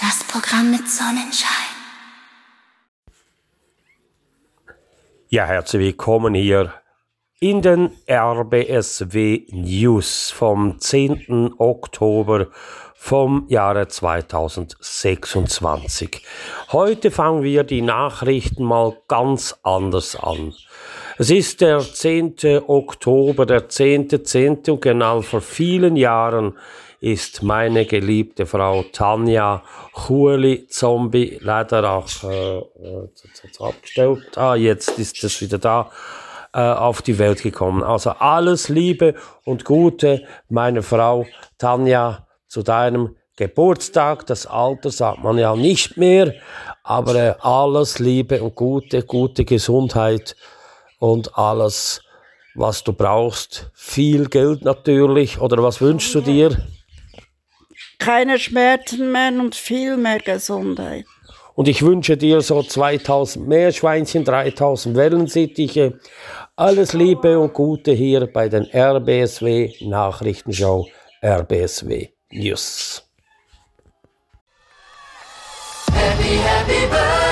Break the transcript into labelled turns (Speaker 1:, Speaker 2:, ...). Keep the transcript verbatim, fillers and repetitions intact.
Speaker 1: Das Programm mit Sonnenschein.
Speaker 2: Ja, herzlich willkommen hier in den R B S W News vom zehnten Oktober vom Jahre zweitausendsechsundzwanzig. Heute fangen wir die Nachrichten mal ganz anders an. Es ist der zehnte Oktober, der zehnte zehnte und genau vor vielen Jahren ist meine geliebte Frau Tanja Chueli Zombie leider auch äh, jetzt, jetzt abgestellt. Ah, jetzt ist es wieder da. Auf die Welt gekommen. Also alles Liebe und Gute, meine Frau Tanja, zu deinem Geburtstag. Das Alter sagt man ja nicht mehr, aber äh, alles Liebe und Gute, gute Gesundheit und alles, was du brauchst. Viel Geld natürlich, oder was wünschst du dir?
Speaker 3: Keine Schmerzen mehr und viel mehr Gesundheit.
Speaker 2: Und ich wünsche dir so zweitausend Meerschweinchen, dreitausend Wellensittiche. Alles Liebe und Gute hier bei den R B S W Nachrichtenshow R B S W News.
Speaker 4: Happy, happy birthday.